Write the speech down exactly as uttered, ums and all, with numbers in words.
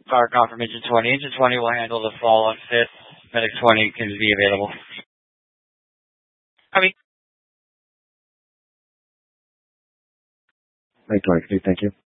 Car confirmation twenty. Engine twenty will handle the fall on fifth. Medic twenty can be available. I mean, Medic twenty, thank you.